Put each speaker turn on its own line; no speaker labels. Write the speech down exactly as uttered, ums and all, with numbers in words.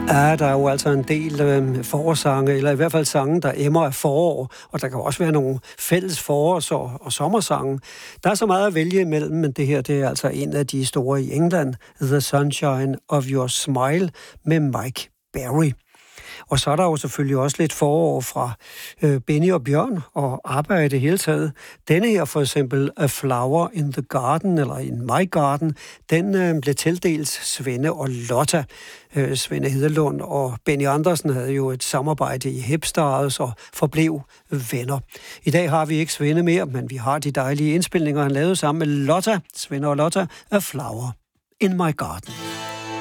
Ja, der er jo altså en del øh, forårssange, eller i hvert fald sange, der emmer af forår, og der kan også være nogle fælles forårs- og, og sommersange. Der er så meget at vælge imellem, men det her det er altså en af de store i England, The Sunshine of Your Smile med Mike Berry. Og så er der jo selvfølgelig også lidt forår fra øh, Benny og Bjørn og ABBA i det hele taget. Denne her for eksempel, A Flower in the Garden, eller In My Garden, den øh, blev tildelt Svende og Lotta. Øh, Svende Hedelund og Benny Andersen havde jo et samarbejde i Hepstars og forblev venner. I dag har vi ikke Svende mere, men vi har de dejlige indspilninger, han lavede sammen med Lotta, Svende og Lotta, A Flower in My Garden.